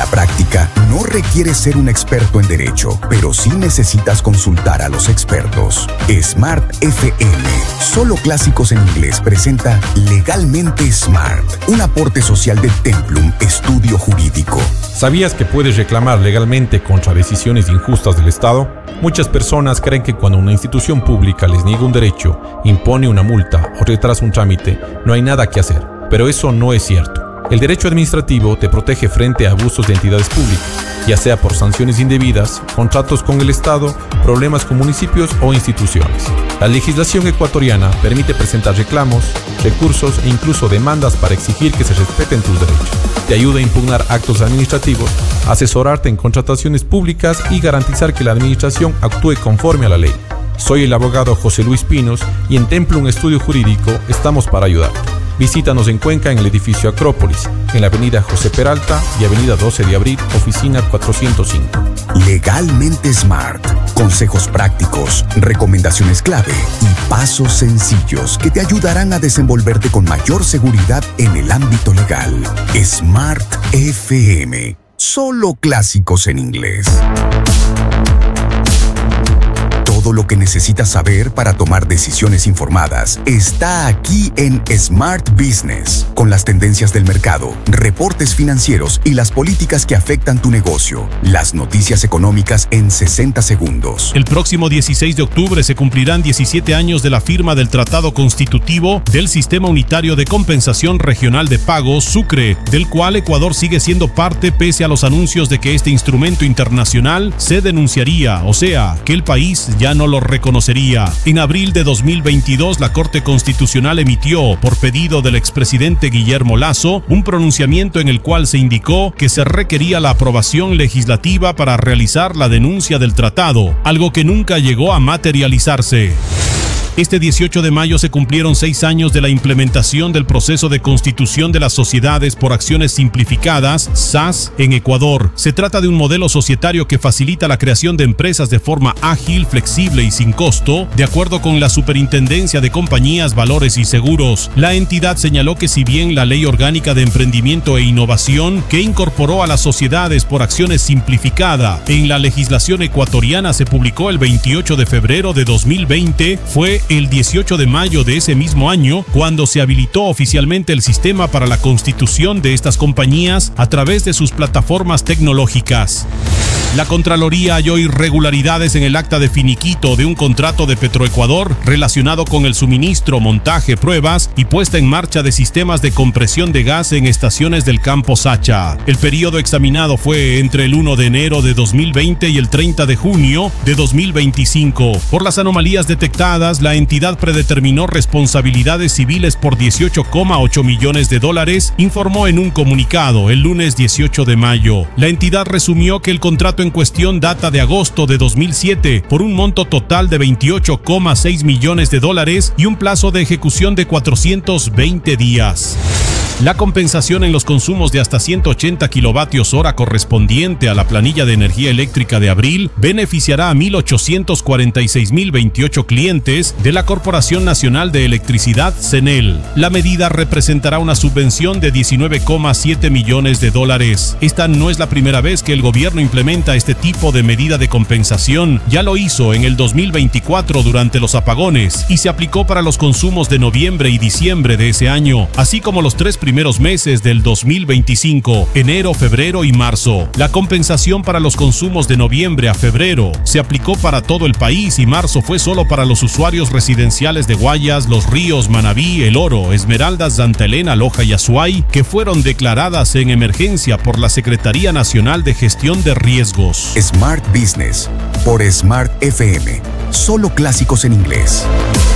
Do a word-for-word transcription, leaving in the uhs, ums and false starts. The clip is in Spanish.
la práctica, no requieres ser un experto en derecho, pero sí necesitas consultar a los expertos. Smart F M, solo clásicos en inglés, presenta Legalmente Smart, un aporte social de Templum Estudio Jurídico. ¿Sabías que puedes reclamar legalmente contra decisiones injustas del Estado? Muchas personas creen que cuando una institución pública les niega un derecho, impone una multa o retrasa un trámite, no hay nada que hacer. Pero eso no es cierto. El derecho administrativo te protege frente a abusos de entidades públicas, ya sea por sanciones indebidas, contratos con el Estado, problemas con municipios o instituciones. La legislación ecuatoriana permite presentar reclamos, recursos e incluso demandas para exigir que se respeten tus derechos. Te ayuda a impugnar actos administrativos, asesorarte en contrataciones públicas y garantizar que la administración actúe conforme a la ley. Soy el abogado José Luis Pinos y en Templum Estudio Jurídico estamos para ayudarte. Visítanos en Cuenca en el edificio Acrópolis, en la avenida José Peralta y avenida doce de abril, oficina cuatrocientos cinco. Legalmente Smart. Consejos prácticos, recomendaciones clave y pasos sencillos que te ayudarán a desenvolverte con mayor seguridad en el ámbito legal. Smart F M. Solo clásicos en inglés. Todo lo que necesitas saber para tomar decisiones informadas está aquí en Smart Business, con las tendencias del mercado, reportes financieros y las políticas que afectan tu negocio. Las noticias económicas en sesenta segundos. El próximo dieciséis de octubre se cumplirán diecisiete años de la firma del Tratado Constitutivo del Sistema Unitario de Compensación Regional de Pagos, SUCRE, del cual Ecuador sigue siendo parte pese a los anuncios de que este instrumento internacional se denunciaría, o sea, que el país ya no lo reconocería. En abril de dos mil veintidós, la Corte Constitucional emitió, por pedido del expresidente Guillermo Lasso, un pronunciamiento en el cual se indicó que se requería la aprobación legislativa para realizar la denuncia del tratado, algo que nunca llegó a materializarse. Este dieciocho de mayo se cumplieron seis años de la implementación del proceso de constitución de las sociedades por acciones simplificadas, S A S, en Ecuador. Se trata de un modelo societario que facilita la creación de empresas de forma ágil, flexible y sin costo, de acuerdo con la Superintendencia de Compañías, Valores y Seguros. La entidad señaló que si bien la Ley Orgánica de Emprendimiento e Innovación, que incorporó a las sociedades por acciones simplificada en la legislación ecuatoriana, se publicó el veintiocho de febrero de dos mil veinte, fue el dieciocho de mayo de ese mismo año cuando se habilitó oficialmente el sistema para la constitución de estas compañías a través de sus plataformas tecnológicas. La Contraloría halló irregularidades en el acta de finiquito de un contrato de Petroecuador relacionado con el suministro, montaje, pruebas y puesta en marcha de sistemas de compresión de gas en estaciones del Campo Sacha. El periodo examinado fue entre el primero de enero de dos mil veinte y el treinta de junio de dos mil veinticinco. Por las anomalías detectadas, la entidad predeterminó responsabilidades civiles por dieciocho coma ocho millones de dólares, informó en un comunicado el lunes dieciocho de mayo. La entidad resumió que el contrato en cuestión data de agosto de dos mil siete por un monto total de veintiocho coma seis millones de dólares y un plazo de ejecución de cuatrocientos veinte días. La compensación en los consumos de hasta ciento ochenta kilovatios hora correspondiente a la planilla de energía eléctrica de abril beneficiará a mil ochocientos cuarenta y seis mil veintiocho clientes de la Corporación Nacional de Electricidad, CENEL. La medida representará una subvención de diecinueve coma siete millones de dólares. Esta no es la primera vez que el gobierno implementa este tipo de medida de compensación. Ya lo hizo en el dos mil veinticuatro durante los apagones y se aplicó para los consumos de noviembre y diciembre de ese año, así como los tres primeros meses del dos mil veinticinco, enero, febrero y marzo. La compensación para los consumos de noviembre a febrero se aplicó para todo el país y marzo fue solo para los usuarios residenciales de Guayas, Los Ríos, Manabí, El Oro, Esmeraldas, Santa Elena, Loja y Azuay, que fueron declaradas en emergencia por la Secretaría Nacional de Gestión de Riesgos. Smart Business por Smart F M. Solo clásicos en inglés.